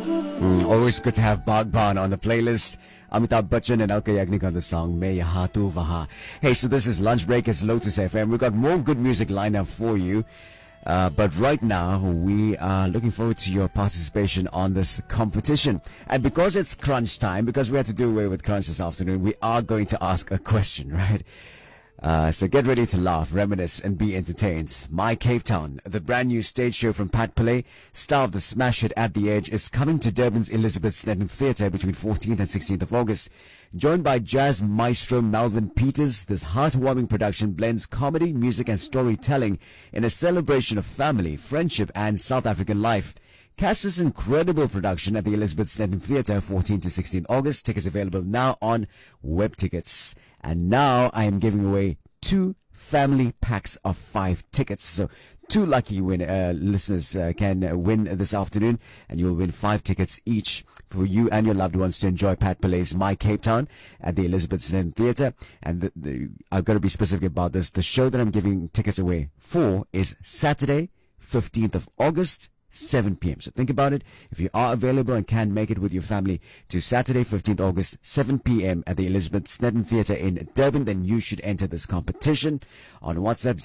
Always good to have Bagban on the playlist. Amitabh Bachchan and Alka Yagnik on the song Main Yahan Tu Wahan. Hey, so this is Lunch Break. It's Lotus FM. We've got more good music lined up for you. But right now, we are looking forward to your participation on this competition. And because it's crunch time, because we had to do away with crunch this afternoon, we are going to ask a question, right? So get ready to laugh, reminisce, and be entertained. My Cape Town, the brand new stage show from Pat Pillay, star of the smash hit At the Edge, is coming to Durban's Elizabeth Snedden Theatre between 14th and 16th of August. Joined by jazz maestro Melvin Peters, this heartwarming production blends comedy, music, and storytelling in a celebration of family, friendship, and South African life. Catch this incredible production at the Elizabeth Snedden Theatre, 14 to 16 August. Tickets available now on Web Tickets. And now I am giving away 2 family packs of 5 tickets. So 2 lucky listeners can win this afternoon, and you'll win 5 tickets each for you and your loved ones to enjoy Pat Pillay's My Cape Town at the Elizabeth Snedden Theatre. And I've got to be specific about this. The show that I'm giving tickets away for is Saturday, 15th of August, 7 p.m. So think about it. If you are available and can make it with your family to Saturday, 15th August, 7 p.m. at the Elizabeth Snedden Theatre in Durban, then you should enter this competition on WhatsApp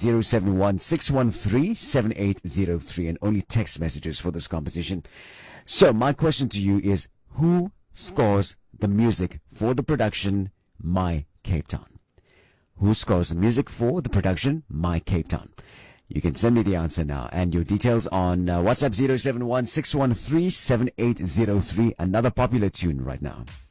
071-613-7803, and only text messages for this competition. So my question to you is, who scores the music for the production My Cape Town? Who scores the music for the production My Cape Town? You can send me the answer now and your details on WhatsApp 071-613-7803. Another popular tune right now.